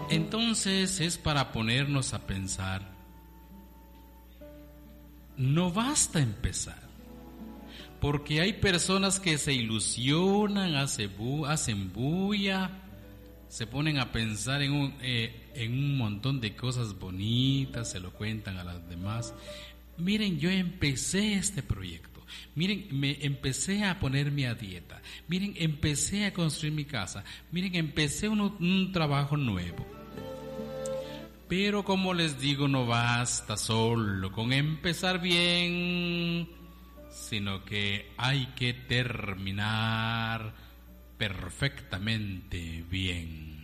Entonces es para ponernos a pensar. No basta empezar, porque hay personas que se ilusionan, hacen bulla, se ponen a pensar en un montón de cosas bonitas, se lo cuentan a las demás. Miren, yo empecé este proyecto, miren, me empecé a ponerme a dieta, miren, empecé a construir mi casa, miren, empecé un trabajo nuevo. Pero como les digo, no basta solo con empezar bien, sino que hay que terminar perfectamente bien.